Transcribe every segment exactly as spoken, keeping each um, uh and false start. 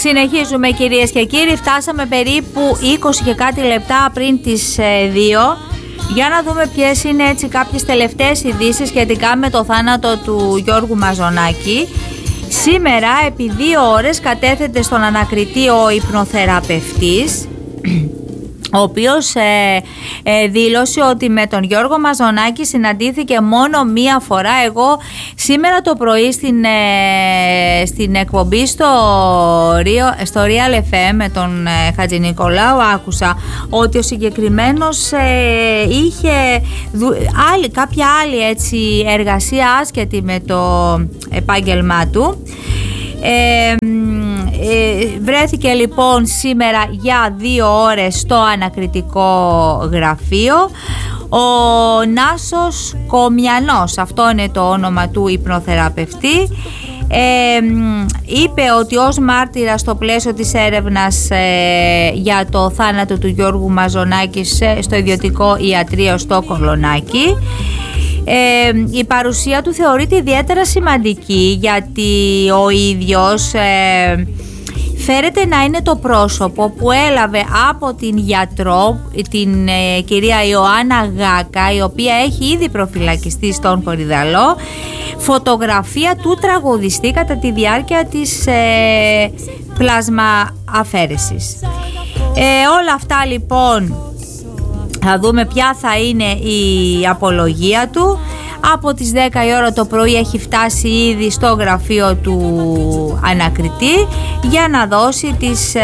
Συνεχίζουμε κυρίες και κύριοι, φτάσαμε περίπου είκοσι και κάτι λεπτά πριν τις δύο για να δούμε ποιες είναι έτσι κάποιες τελευταίες ειδήσεις σχετικά με το θάνατο του Γιώργου Μαζονάκη. Σήμερα επί δύο ώρες κατέθεται στον ανακριτή ο υπνοθεραπευτής, ο οποίος ε, ε, δήλωσε ότι με τον Γιώργο Μαζονάκη συναντήθηκε μόνο μία φορά. Εγώ σήμερα το πρωί στην, ε, στην εκπομπή στο, στο Real εφ εμ με τον ε, Χατζηνικολάου άκουσα ότι ο συγκεκριμένος ε, είχε δου, άλλη, κάποια άλλη έτσι, εργασία άσχετη με το επάγγελμά του. Ε, ε, βρέθηκε λοιπόν σήμερα για δύο ώρες στο ανακριτικό γραφείο ο Νάσος Κομιανός, αυτό είναι το όνομα του υπνοθεραπευτή. Ε, είπε ότι ως μάρτυρα στο πλαίσιο της έρευνας ε, για το θάνατο του Γιώργου Μαζονάκη στο ιδιωτικό ιατρείο στο Κολονάκι, Ε, η παρουσία του θεωρείται ιδιαίτερα σημαντική γιατί ο ίδιος ε, φέρεται να είναι το πρόσωπο που έλαβε από την γιατρό, την ε, κυρία Ιωάννα Γάκα, η οποία έχει ήδη προφυλακιστεί στον Κορυδαλό, φωτογραφία του τραγουδιστή κατά τη διάρκεια της ε, πλάσμα αφαίρεσης. Ε, όλα αυτά λοιπόν θα δούμε ποια θα είναι η απολογία του. Από τις δέκα η ώρα το πρωί έχει φτάσει ήδη στο γραφείο του ανακριτή για να δώσει τις ε,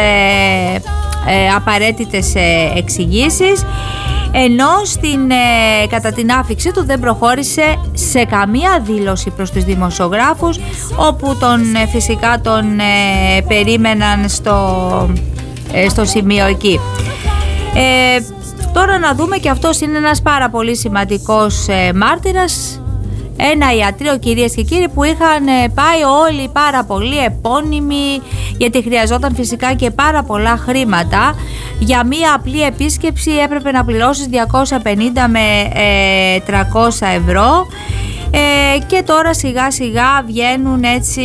ε, απαραίτητες ε, εξηγήσεις, ενώ στην, ε, κατά την άφιξη του δεν προχώρησε σε καμία δήλωση προς τους δημοσιογράφους, όπου τον, ε, φυσικά τον ε, περίμεναν στο, ε, στο σημείο εκεί. Ε, Τώρα να δούμε, και αυτός είναι ένας πάρα πολύ σημαντικός ε, μάρτυρας, ένα ιατρείο κυρίες και κύριοι που είχαν ε, πάει όλοι πάρα πολύ επώνυμοι, γιατί χρειαζόταν φυσικά και πάρα πολλά χρήματα. Για μία απλή επίσκεψη έπρεπε να πληρώσεις διακόσια πενήντα με ε, τριακόσια ευρώ ε, και τώρα σιγά σιγά βγαίνουν έτσι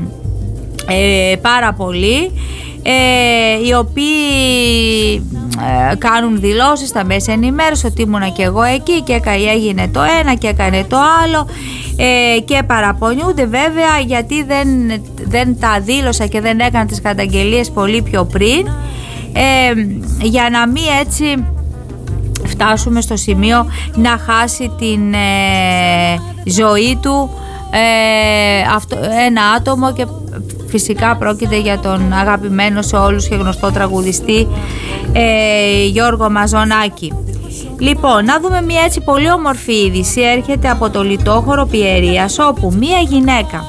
ε, πάρα πολλοί Ε, οι οποίοι ε, κάνουν δηλώσεις στα μέσα ενημέρωσης ότι ήμουνα και εγώ εκεί και έγινε το ένα και έκανε το άλλο ε, και παραπονιούνται βέβαια γιατί δεν, δεν τα δήλωσα και δεν έκανα τις καταγγελίες πολύ πιο πριν, ε, για να μην έτσι φτάσουμε στο σημείο να χάσει την ε, ζωή του ε, αυτό, ένα άτομο, και φυσικά πρόκειται για τον αγαπημένο σε όλους και γνωστό τραγουδιστή ε, Γιώργο Μαζονάκη. Λοιπόν, να δούμε μια έτσι πολύ όμορφη είδηση. Έρχεται από το λιτόχωρο Πιερίας, όπου μια γυναίκα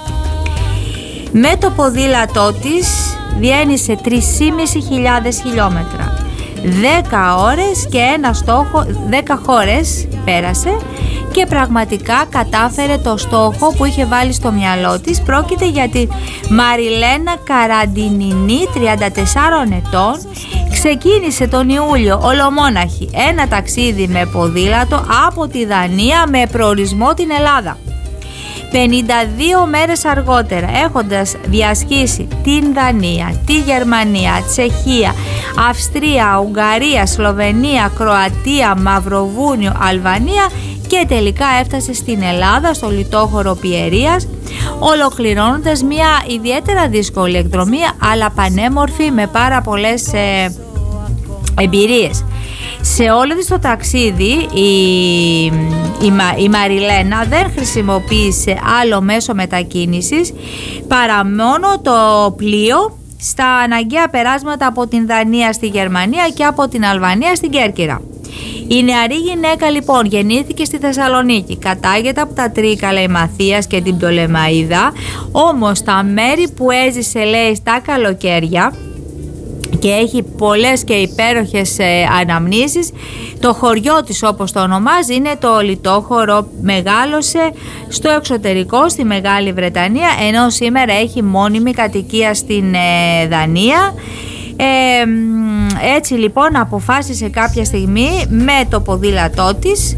με το ποδήλατό της διένυσε τρεις χιλιάδες πεντακόσια χιλιόμετρα, δέκα ώρες και ένα στόχο, δέκα χώρες πέρασε και πραγματικά κατάφερε το στόχο που είχε βάλει στο μυαλό της. Πρόκειται για τη Μαριλένα Καραντινινή, τριάντα τεσσάρων ετών. Ξεκίνησε τον Ιούλιο ολομόναχη ένα ταξίδι με ποδήλατο από τη Δανία με προορισμό την Ελλάδα. πενήντα δύο μέρες αργότερα, έχοντας διασχίσει την Δανία, τη Γερμανία, Τσεχία, Αυστρία, Ουγγαρία, Σλοβενία, Κροατία, Μαυροβούνιο, Αλβανία, και τελικά έφτασε στην Ελλάδα, στο λιτόχωρο Πιερίας, ολοκληρώνοντας μια ιδιαίτερα δύσκολη εκδρομή, αλλά πανέμορφη, με πάρα πολλές ε, εμπειρίες. Σε όλο της το ταξίδι η, η, η Μαριλένα δεν χρησιμοποίησε άλλο μέσο μετακίνησης παρά μόνο το πλοίο στα αναγκαία περάσματα από την Δανία στη Γερμανία και από την Αλβανία στην Κέρκυρα. Η νεαρή γυναίκα λοιπόν γεννήθηκε στη Θεσσαλονίκη, κατάγεται από τα Τρίκαλα, η Μαθίας και την Πτολεμαΐδα, όμως τα μέρη που έζησε, λέει, στα καλοκαίρια, και έχει πολλές και υπέροχες ε, αναμνήσεις, το χωριό της, όπως το ονομάζει, είναι το λιτόχωρο. Μεγάλωσε στο εξωτερικό, στη Μεγάλη Βρετανία, ενώ σήμερα έχει μόνιμη κατοικία στην ε, Δανία. Ε, έτσι λοιπόν αποφάσισε κάποια στιγμή με το ποδήλατό της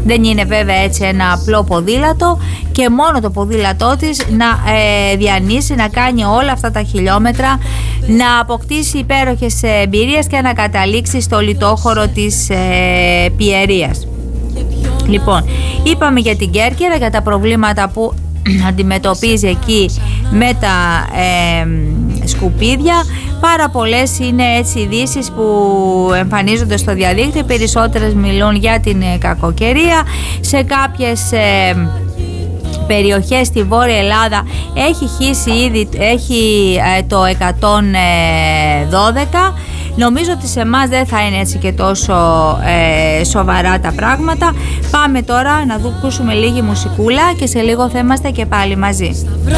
Δεν είναι βέβαια έτσι ένα απλό ποδήλατο και μόνο το ποδήλατό της να ε, διανύσει, να κάνει όλα αυτά τα χιλιόμετρα, να αποκτήσει υπέροχες εμπειρίες και να καταλήξει στο λιτόχωρο της ε, Πιερίας. Λοιπόν, είπαμε για την Κέρκυρα, για τα προβλήματα που αντιμετωπίζει εκεί με τα ε, σκουπίδια. Πάρα πολλές είναι έτσι ειδήσεις που εμφανίζονται στο διαδίκτυο. Περισσότερες μιλούν για την ε, κακοκαιρία. Σε κάποιες ε, περιοχές στη Βόρεια Ελλάδα έχει χύσει ήδη, έχει ε, το εκατόν δώδεκα. Νομίζω ότι σε εμάς δεν θα είναι έτσι και τόσο ε, σοβαρά τα πράγματα. Πάμε τώρα να δούμε, ακούσουμε λίγη μουσικούλα και σε λίγο θα είμαστε και πάλι μαζί.